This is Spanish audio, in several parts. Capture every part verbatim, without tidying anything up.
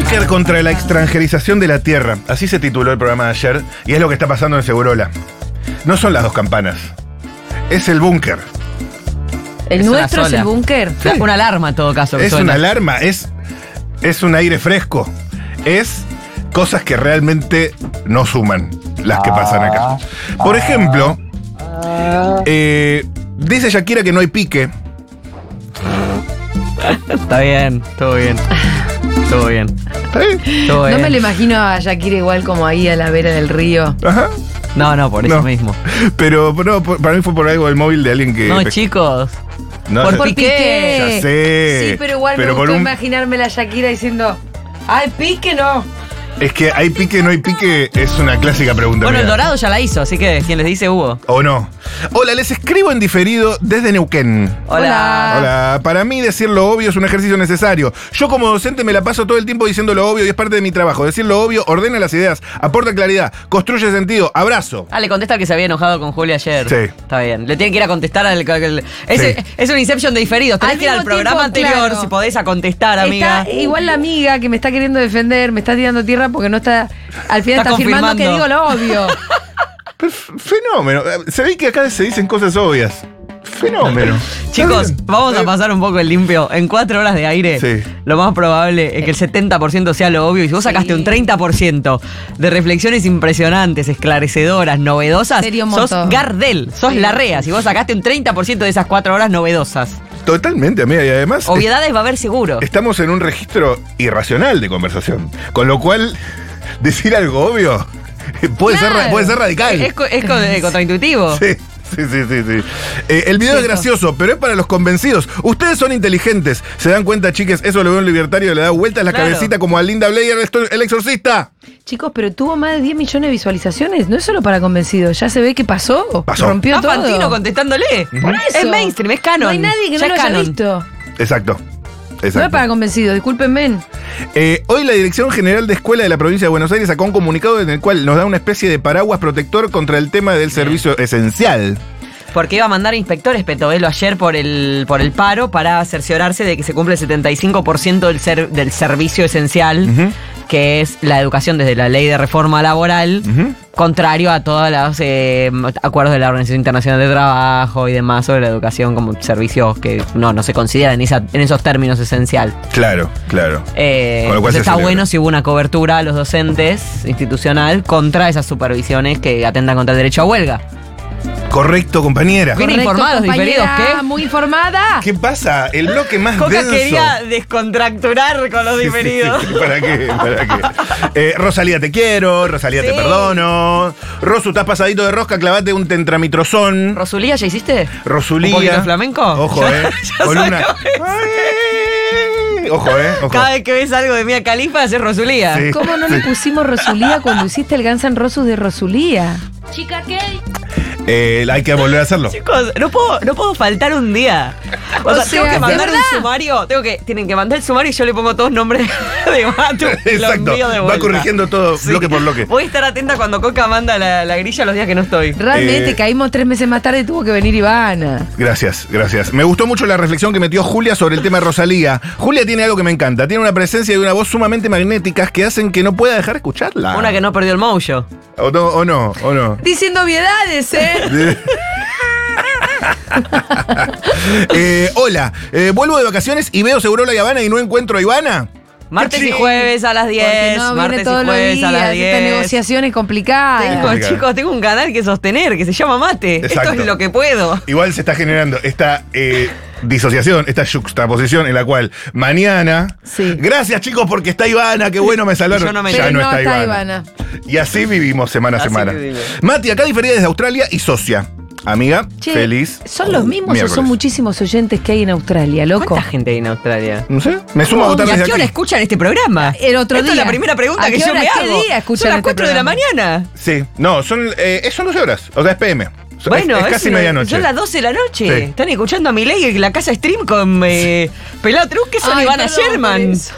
Búnker contra la extranjerización de la tierra. Así se tituló el programa de ayer y es lo que está pasando en Segurola. No son las dos campanas, es el búnker. ¿El Es una nuestro es sola. el búnker? Sí. Una alarma en todo caso. que Es suena. una alarma, es, es un aire fresco, es cosas que realmente no suman las que pasan acá. Por ejemplo, eh, dice Shakira que no hay pique. Está bien, todo bien. Todo bien. ¿Está bien? Todo No bien. me lo imagino a Shakira igual como ahí a la vera del río. Ajá. No, no, por eso No. mismo. Pero no, por- para mí fue por algo del móvil de alguien que... No, chicos. No, por ya- Por Piqué. Piqué. Ya sé. Sí, pero igual Pero me por gustó un- imaginarme la Shakira diciendo, ¡ay, pique no! Es que hay pique, no hay pique, es una clásica pregunta. Bueno, el mía. Dorado ya la hizo, así que quien les dice Hugo. ¿O no? Hola, les escribo en diferido desde Neuquén. Hola. Hola, para mí decir lo obvio es un ejercicio necesario. Yo como docente me la paso todo el tiempo diciendo lo obvio y es parte de mi trabajo. Decir lo obvio ordena las ideas, aporta claridad, construye sentido. Abrazo. Ah, le contesta al que se había enojado con Julia ayer. Sí. Está bien. Le tienen que ir a contestar al. al- es, Sí. es un Inception de diferidos. Tenés Al que ir al mismo programa tiempo, anterior claro. si podés a contestar, amiga. Está igual la amiga que me está queriendo defender, me está tirando tierra porque no está. Al final Está está, afirmando que confirmando. digo lo obvio. Pero f- fenómeno. Se ve que acá se dicen cosas obvias. Fenómeno. Chicos, Está bien. vamos a Está pasar un poco el limpio. En cuatro horas de aire, Sí. lo más probable es que el setenta por ciento sea lo obvio. Y si vos sacaste un treinta por ciento de reflexiones impresionantes, esclarecedoras, novedosas, Serio un sos montón. Gardel, sos Sí. Larrea. Si vos sacaste un treinta por ciento de esas cuatro horas novedosas. bien. Totalmente, amiga. Y además. Obviedades va a haber seguro. Estamos en un registro irracional de conversación. Con lo cual, decir algo obvio puede, Claro. ser, puede ser radical. Es, co- es co- eh, contraintuitivo. Sí. Sí, sí, sí, sí. Eh, el video es Cierto. gracioso, pero es para los convencidos. Ustedes son inteligentes. ¿Se dan cuenta, chiques? Eso lo veo un libertario, le da vueltas la Claro. cabecita como a Linda Blair, esto- el exorcista. Chicos, pero tuvo más de diez millones de visualizaciones. No es solo para convencidos. Ya se ve que pasó. Pasó. Rompió Está todo. Fantino contestándole. Por eso. Es mainstream, es canon. No hay nadie que Ya no lo es haya canon. visto. Exacto. No es Exacto. para convencidos, discúlpenme. Eh, hoy la Dirección General de Escuela de la Provincia de Buenos Aires sacó un comunicado en el cual nos da una especie de paraguas protector contra el tema del servicio esencial. Porque iba a mandar inspectores Petovelo ayer por el, por el paro para cerciorarse de que se cumple el setenta y cinco por ciento del, ser, del servicio esencial, Ujú. que es la educación desde la ley de reforma laboral, Ujú. contrario a todos los eh, acuerdos de la Organización Internacional de Trabajo y demás sobre la educación como servicios que no, no se consideran en, esa, en esos términos esencial. Claro, claro. Eh, Con lo cual entonces se está celebra. bueno si hubo una cobertura a los docentes institucional contra esas supervisiones que atentan contra el derecho a huelga. Correcto, compañera. Bien Correcto, informados, diferidos, compañera, ¿qué? Muy informada. ¿Qué pasa? El bloque más Coca denso. quería descontracturar con los Sí, sí, diferidos. sí. ¿Para qué? ¿Para qué? Eh, Rosalía, te quiero. Rosalía, te Sí. perdono. Rosu, estás pasadito de rosca, clavate un tentramitrozón. ¿Rosulía ya hiciste? Rosulía. ¿Un poquito de flamenco? Ojo, Ya- eh. ya Con una. sabemos. Ay, Ojo, eh. Ojo. Cada vez que ves algo de Mia Khalifa, haces Rosulía. Sí. ¿Cómo no le pusimos Rosulía cuando hiciste el Guns N' Roses de Rosulía? Chica, ¿qué? Eh, hay que volver a hacerlo. Chicos, no puedo, no puedo faltar un día. O, O sea, sea, tengo que ¿de mandar un verdad? sumario. Tengo que, tienen que mandar el sumario y yo le pongo todos nombres de Matu. y lo Exacto. envío de Va vuelta. corrigiendo todo, Sí. bloque por bloque. Voy a estar atenta cuando Coca manda la, la grilla los días que no estoy. Realmente Eh, caímos tres meses más tarde y tuvo que venir Ivana. Gracias, gracias. Me gustó mucho la reflexión que metió Julia sobre el tema de Rosalía. Julia tiene algo que me encanta. Tiene una presencia y una voz sumamente magnéticas que hacen que no pueda dejar de escucharla. Una que no perdió el mojo. O no, o no, o no. Diciendo obviedades, ¿eh? Eh, hola, eh, vuelvo de vacaciones y veo Segurola y Habana y no encuentro a Ivana. Martes Qué y chi- jueves a las Porque diez. no martes viene y todos los jueves a las días, esta diez. negociación es complicada. Tengo, complicado. chicos, tengo un canal que sostener que se llama Mate. Exacto. Esto es lo que puedo. Igual se está generando esta eh, disociación, esta juxtaposición en la cual mañana. Sí. Gracias, chicos, porque está Ivana, qué bueno me salvaron. Yo no me ya Pero no está, Ivana. Y así vivimos semana a Así semana. vivimos. Mati, acá difería desde Australia y socia. Amiga, Che, feliz. ¿son los mismos miércoles. o son muchísimos oyentes que hay en Australia, loco? ¿Cuánta gente hay en Australia? No sé, me sumo a votar ¿Y a desde qué hora aquí. escuchan este programa? El otro Esta día. es la primera pregunta ¿A que qué yo hora, me qué hago. día escuchan Son las este cuatro de la programa? mañana. Sí, no, son, eh, son doce horas, o sea, es P M. So- Bueno, es, es casi una- medianoche. Son las doce de la noche. Sí. Están escuchando a Milei en la casa stream con eh, Pelado Truz, que son Ay, Ivana perdón Sherman. por eso.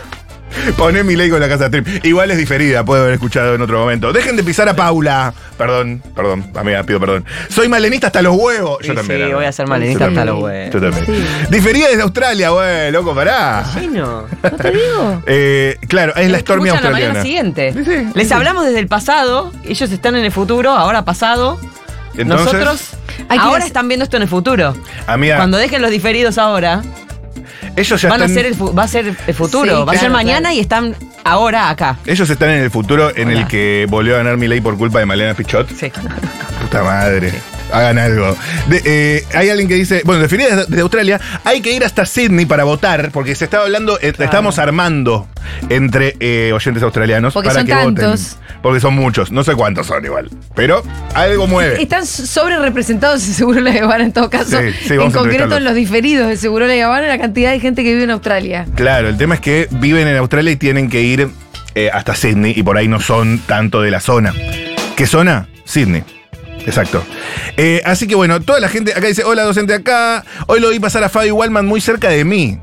Poné mi ley con la casa stream. Igual es diferida, puedo haber escuchado en otro momento. Dejen de pisar a Paula. Perdón, perdón, amiga, pido perdón. Soy malenista hasta los huevos. Yo Sí, también. sí, Ana. voy a ser malenista Yo hasta también. los huevos. Yo también. Sí. Diferida desde Australia, güey, loco, pará. Sí, no. ¿No te digo? Eh, claro, es la Stormy Escuchan la mañana australiana. siguiente. Sí, sí, Les sí. hablamos desde el pasado, ellos están en el futuro, ahora pasado. Entonces, Nosotros Hay que ahora hacer- están viendo esto en el futuro. amiga, Cuando dejen los diferidos ahora, ellos ya van a están, ser el fu- va a ser el futuro. Sí, va a claro, ser mañana claro. y están ahora acá. ellos están en el futuro en Hola. el que volvió a ganar mi ley por culpa de Malena Pichot. Sí. Puta madre. Hagan algo. De- eh, hay alguien que dice, bueno, definidas desde, desde Australia, hay que ir hasta Sydney para votar, porque se estaba hablando, eh, estamos armando entre eh, oyentes australianos Porque para son que tantos. voten. Porque son muchos, no sé cuántos son igual. Pero algo mueve. Están sobre representados en Seguro La Habana en todo caso. Sí, sí, en vamos a concreto entrevistarlos. en los diferidos de Seguro La Habana, la cantidad de gente que vive en Australia. Claro, el tema es que viven en Australia y tienen que ir eh, hasta Sydney y por ahí no son tanto de la zona. ¿Qué zona? Sydney. Exacto. Eh, así que bueno, toda la gente acá dice, hola docente acá, hoy lo vi pasar a Fabi Wallman muy cerca de mí.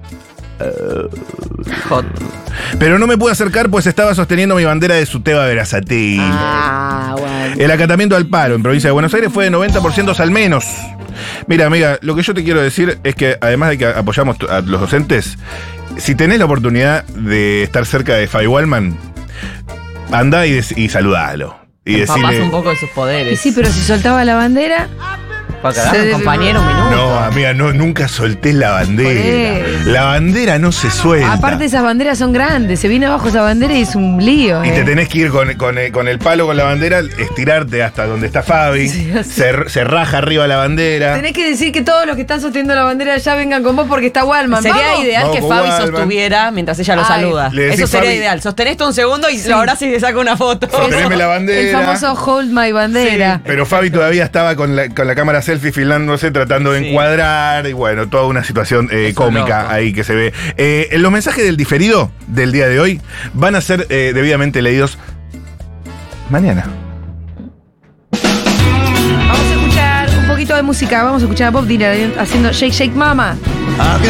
Hot. Pero no me pude acercar pues estaba sosteniendo mi bandera de Suteba Verazategui. Ah, bueno. El acatamiento al paro en provincia de Buenos Aires fue de noventa por ciento al menos. Mira, amiga, lo que yo te quiero decir es que además de que apoyamos a los docentes, si tenés la oportunidad de estar cerca de Fabi Wallman, anda y, des- y saludalo. Y Empapás decirle... un poco de sus Y poderes. sí, pero si soltaba la bandera, Para cagar se un debe- compañero un minuto. No, amiga, no, nunca soltés la bandera. Por eso. La bandera no se suelta. aparte esas banderas son grandes, se viene abajo esa bandera y es un lío. Y eh. te tenés que ir con, con el, con el palo, con la bandera, estirarte hasta donde está Fabi. Sí, así. se, se raja arriba la bandera. Tenés que decir que todos los que están sosteniendo la bandera ya vengan con vos porque está Wallman. Sería ¿Vamos? ideal Vamos que con Fabi Walman. sostuviera mientras ella lo Ay. saluda. Le decís, Eso sería Fabi- ideal. Sostenés esto un segundo y lo abrazás y le saca una foto. Sosteneme la bandera. El famoso hold my bandera. Pero Fabi todavía estaba con la, con la cámara selfie filmándose, tratando de Sí. encuadrar. Y bueno, toda una situación eh, Eso cómica loco. ahí que se ve. Eh, los mensajes del diferido del día de hoy van a ser eh, debidamente leídos mañana. Vamos a escuchar un poquito de música. Vamos a escuchar a Bob Dylan haciendo Shake Shake Mama.